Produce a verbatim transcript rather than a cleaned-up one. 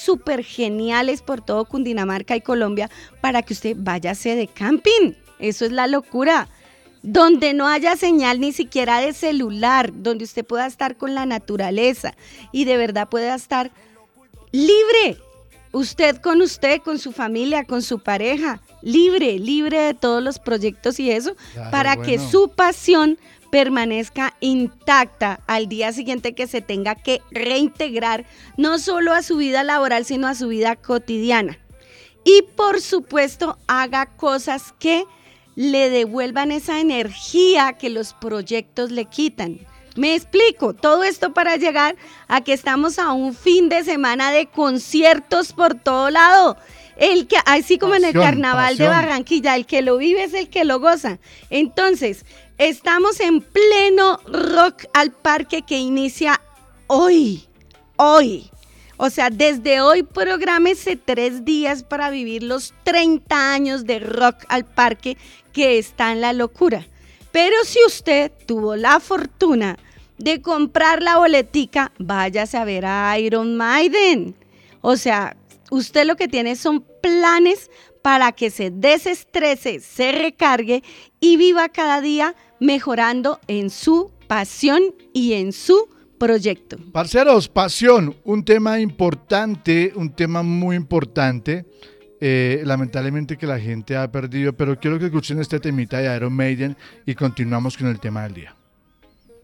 súper geniales por todo Cundinamarca y Colombia para que usted váyase de camping. Eso es la locura. Donde no haya señal ni siquiera de celular, donde usted pueda estar con la naturaleza y de verdad pueda estar libre. Usted con usted, con su familia, con su pareja, libre, libre de todos los proyectos y eso, claro, para bueno. que su pasión permanezca intacta al día siguiente que se tenga que reintegrar no solo a su vida laboral, sino a su vida cotidiana. Y por supuesto, haga cosas que le devuelvan esa energía que los proyectos le quitan. Me explico, todo esto para llegar a que estamos a un fin de semana de conciertos por todo lado. El que, así como pasión, en el carnaval pasión. de Barranquilla, el que lo vive es el que lo goza. Entonces, estamos en pleno Rock al Parque que inicia hoy, hoy. O sea, desde hoy prográmese tres días para vivir los treinta años de Rock al Parque que está en la locura. Pero si usted tuvo la fortuna de comprar la boletica, váyase a ver a Iron Maiden. O sea, usted lo que tiene son planes para que se desestrese, se recargue y viva cada día mejorando en su pasión y en su proyecto. Parceros, pasión, un tema importante, un tema muy importante. Eh, lamentablemente que la gente ha perdido, pero quiero que escuchen este temita de Iron Maiden y continuamos con el tema del día.